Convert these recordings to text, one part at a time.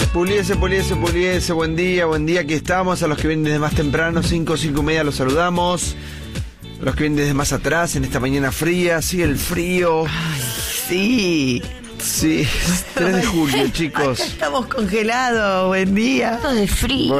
Puliese, buen día, aquí estamos. A los que vienen desde más temprano, 5:30, los saludamos. A los que vienen desde más atrás, en esta mañana fría, sigue el frío. Ay, sí. Sí, 3 de julio, chicos. Acá estamos congelados, buen día. Todo de frío.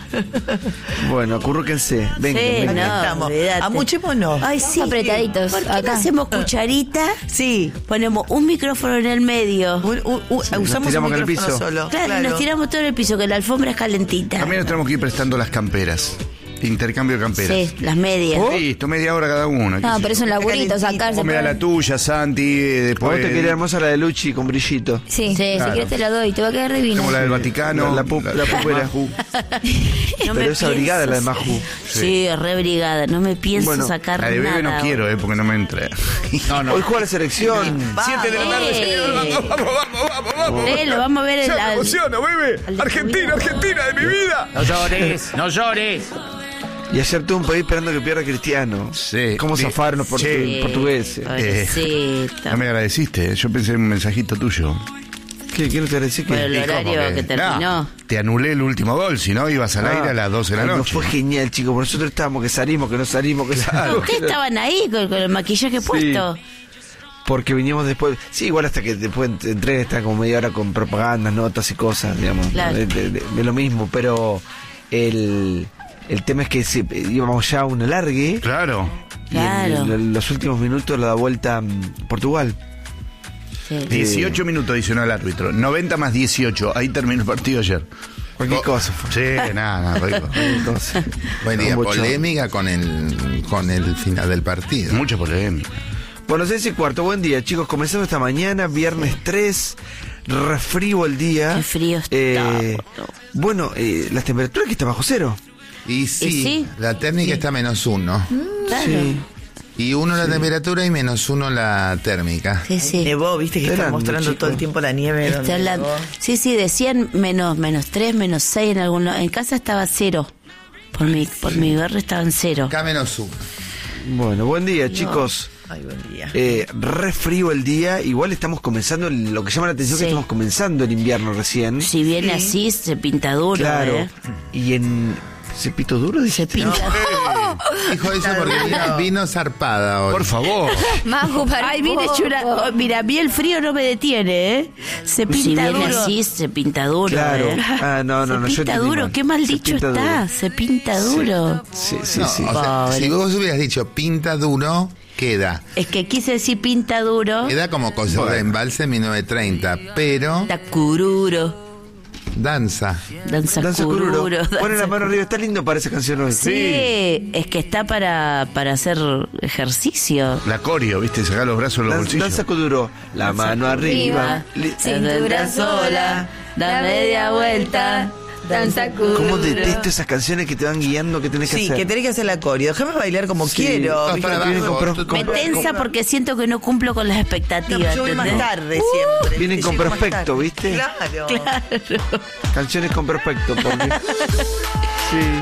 Bueno, acurrúquense. Venga, Sí, venga. no, Acá estamos. olvídate. Amuchémonos. Ay, sí. Apretaditos. ¿Por qué no Acá hacemos cucharita? Sí. Ponemos un micrófono en el medio. Usamos tiramos un en el micrófono piso. solo. Claro, nos tiramos todo en el piso, que la alfombra es calentita. También nos tenemos que ir prestando las camperas. Intercambio de camperas. Sí, las medias. Listo, media hora cada uno. No, pero es un laburito Calentita. sacarse. Vos me da la tuya, Santi, Vos después... te quería hermosa la de Luchi con brillito. Sí, Claro. si quieres te la doy, te va a quedar divina. Tenemos la del Vaticano. La pupera. Maju. No me Pero esa brigada es la de pienso- Maju. Sí, re brigada, no me pienso Bueno, sacar La de nada. bebé no quiero, porque no me entra. No, Hoy juega la selección. 7 de la tarde, señor. Vamos. Lo vamos a ver en Ya me la... emociono, bebé. al Argentina de mi vida. No llores, no llores. Y ayer tuve un país esperando que pierda Cristiano. Sí. ¿Cómo zafaron los Sí. portugueses? Pobrecito. No me agradeciste, yo pensé en un mensajito tuyo. ¿Qué no te agradecí? Por el ¿Qué? horario que terminó. No, te anulé el último gol, si no ibas al aire a las 12 de la Ay, no, noche. fue genial, chicos. Por nosotros estábamos que salimos, que no salimos, que salimos. Ustedes estaban ahí con el maquillaje puesto. Porque veníamos después. Sí, igual hasta que después entré, está como media hora con propagandas, notas y cosas, digamos. Claro. De lo mismo, pero el tema es que íbamos ya a un alargue. Claro. Y Claro. en los últimos minutos la da vuelta Portugal. Sí. 18 minutos adicionó el árbitro. 90 más 18. Ahí terminó el partido ayer. Cualquier cosa fue. Sí, nada, rico. Entonces, Buen día, mucho. polémica con el final del partido. Mucha polémica. Bueno, 6:15, buen día, chicos. Comenzamos esta mañana, viernes 3, refrío el día. Qué frío está, boludo. Bueno, las temperaturas que está bajo cero. Y sí, sí? la técnica está -1. Claro. Sí. Y 1 la temperatura y -1 la térmica. Sí, sí. Nevó, viste que está Esperando, mostrando chicos. todo el tiempo la nieve. Está donde la- nevó. Sí, decían menos 3, -6 en algún lado. En casa estaba 0. Por mi barrio estaba en 0. Acá -1. Bueno, buen día, chicos. Ay, buen día. Re frío el día. Igual estamos comenzando, lo que llama la atención es Sí. que estamos comenzando el invierno recién. Si viene así, se pinta duro, Claro. Y en ¿Cepito duro? Se Dijiste. pinta. Dijo eso porque vino zarpada hoy. Por favor. Majo, para Ay, viene chura. Oh, mira, a mí el frío no me detiene, ¿eh? Se pinta Si viene duro. así, se pinta duro, Claro. ¿eh? Ah, no, Se yo pinta entendí duro, mal. qué mal Se dicho pinta está. duro. Se pinta duro. Sí. No, o sea, Pobre. si vos hubieras dicho pinta duro, queda. Es que quise decir pinta duro. Queda como cosa de embalse en 1930, pero Está cururo. danza. Danza Danza Cururo. cururo. Pone la danza mano arriba. Está lindo para esa canción hoy. Sí, es que está para hacer ejercicio. La corio, ¿viste? Sacar los brazos de los bolsillos. Danza Cururo. La mano arriba. Cintura sola, da media vuelta, danza cururo. ¿Cómo detesto esas canciones que te van guiando que tenés que Sí, hacer? que tenés que hacer la coreo. Déjame bailar como Sí. quiero. No, ¿viste? para vienen abajo, con tú- Me tensa porque siento que no cumplo con las No, expectativas. yo voy más ¿entendés? tarde siempre. Vienen con Llego más prospecto, tarde. ¿viste? Claro. Canciones con prospecto, porque... Sí.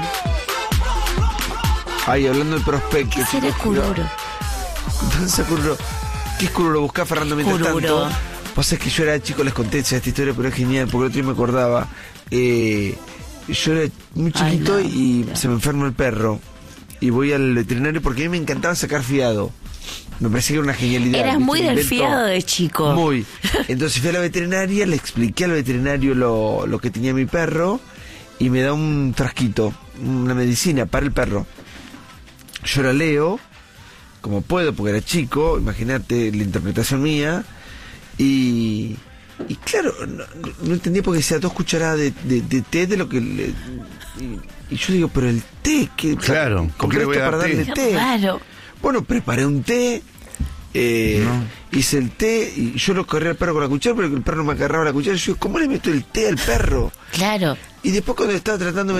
Ay, hablando de prospecto. ¿Qué será chicos, cururo? Danza Cururo. ¿Qué es Cururo? Buscá, Fernando, mientras Cururo. tanto. Vos sabés que yo era chico, les conté esta historia, pero es genial, porque el otro día me acordaba. Yo era muy Ay, chiquito no, y mira. se me enferma el perro. Y voy al veterinario porque a mí me encantaba sacar fiado. Me parecía que era una genialidad. Eras ¿viste? muy Un del invento. fiado de chico. Muy. Entonces fui a la veterinaria, le expliqué al veterinario lo que tenía mi perro y me da un frasquito, una medicina para el perro. Yo la leo, como puedo, porque era chico, imagínate la interpretación mía, y claro, no entendía porque decía 2 cucharadas de té de lo que... y yo digo, pero el té, ¿qué? Claro, ¿por qué compré le voy a esto dar para té? darle Qué té. raro. Bueno, preparé un té, hice el té y yo lo corrí al perro con la cuchara, pero el perro no me agarraba la cuchara. Yo digo, ¿cómo le meto el té al perro? Claro. Y después cuando estaba tratando